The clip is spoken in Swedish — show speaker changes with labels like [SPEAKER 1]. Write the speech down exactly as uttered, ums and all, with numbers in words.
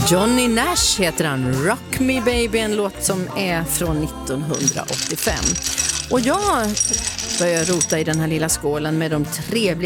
[SPEAKER 1] Johnny Nash heter han. Rock Me Baby, en låt som är från nittonhundraåttiofem. Och jag börjar rota i den här lilla skålen med de trevliga